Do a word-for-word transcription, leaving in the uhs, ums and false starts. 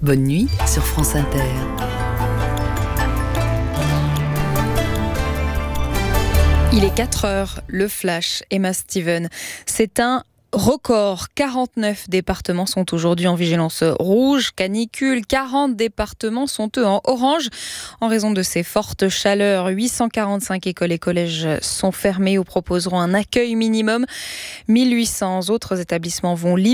Bonne nuit sur France Inter. Il est quatre heures, le flash, Emma Steven. C'est un record. quarante-neuf départements sont aujourd'hui en vigilance rouge, canicule. quarante départements sont eux en orange. En raison de ces fortes chaleurs, huit cent quarante-cinq écoles et collèges sont fermés ou proposeront un accueil minimum. mille huit cents autres établissements vont libérer